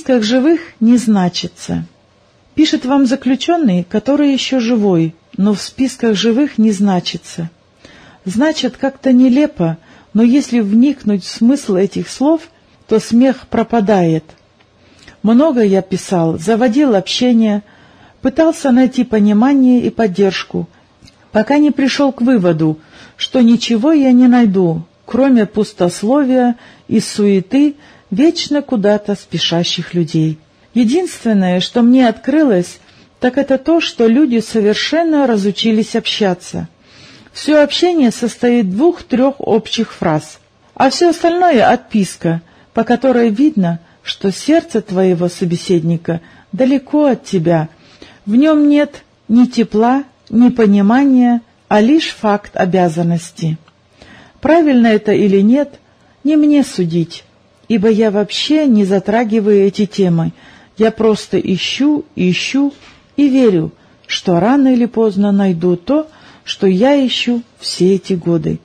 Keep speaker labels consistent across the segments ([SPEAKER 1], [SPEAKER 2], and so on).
[SPEAKER 1] списках живых не значится. Пишет вам заключенный, который еще живой, но в списках живых не значится. Значит, как-то нелепо, но если вникнуть в смысл этих слов, то смех пропадает. Много я писал, заводил общение, пытался найти понимание и поддержку, пока не пришел к выводу, что ничего я не найду, кроме пустословия и суеты вечно куда-то спешащих людей. Единственное, что мне открылось, так это то, что люди совершенно разучились общаться. Все общение состоит из 2-3 общих фраз, а все остальное — отписка, по которой видно, что сердце твоего собеседника далеко от тебя, в нем нет ни тепла, ни понимания, а лишь факт обязанности. Правильно это или нет, не мне судить, ибо я вообще не затрагиваю эти темы, я просто ищу и верю, что рано или поздно найду то, что я ищу все эти годы.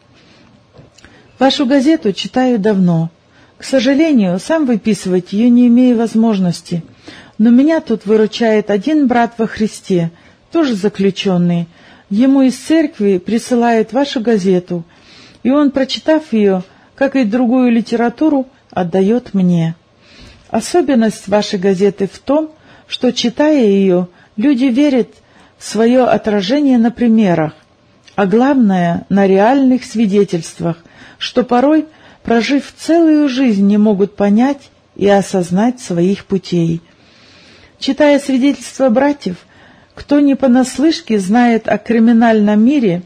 [SPEAKER 1] Вашу газету читаю давно. К сожалению, сам выписывать ее не имею возможности, но меня тут выручает один брат во Христе, тоже заключенный. Ему из церкви присылают вашу газету, и он, прочитав ее, как и другую литературу, отдает мне. Особенность вашей газеты в том, что, читая ее, люди верят в свое отражение на примерах, а главное — на реальных свидетельствах, что порой, прожив целую жизнь, не могут понять и осознать своих путей. Читая свидетельства братьев, кто не понаслышке знает о криминальном мире,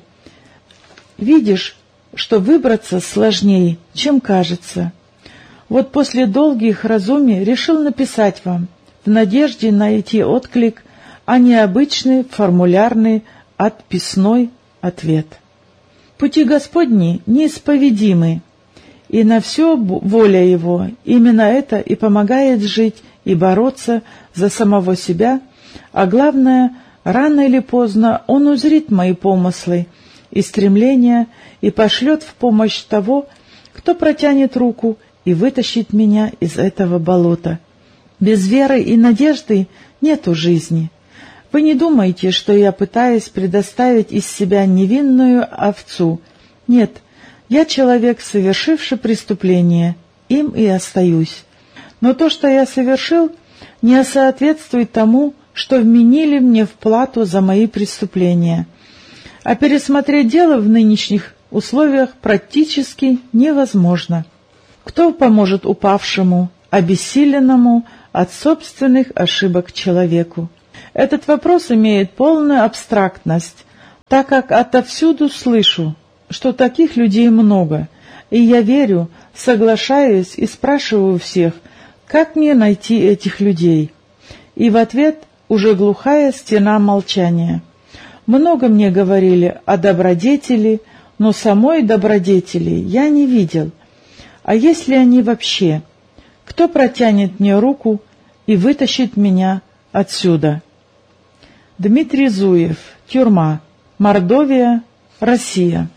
[SPEAKER 1] видишь, что выбраться сложнее, чем кажется. Вот после долгих раздумий решил написать вам, в надежде найти отклик, а не обычный формулярный отписной ответ. Пути Господни неисповедимы, и на все воля Его, именно это и помогает жить и бороться за самого себя, а главное, рано или поздно Он узрит мои помыслы и стремления и пошлет в помощь того, кто протянет руку и вытащит меня из этого болота. Без веры и надежды нету жизни. Вы не думаете, что я пытаюсь предоставить из себя невинную овцу. Нет, я человек, совершивший преступление, им и остаюсь. Но то, что я совершил, не соответствует тому, что вменили мне в плату за мои преступления. А пересмотреть дело в нынешних условиях практически невозможно. Кто поможет упавшему, обессиленному от собственных ошибок человеку? Этот вопрос имеет полную абстрактность, так как отовсюду слышу, что таких людей много, и я верю, соглашаюсь и спрашиваю всех, как мне найти этих людей. И в ответ уже глухая стена молчания. Много мне говорили о добродетели, но самой добродетели я не видел. А если они вообще? Кто протянет мне руку и вытащит меня отсюда? Дмитрий Зуев, тюрьма, Мордовия, Россия.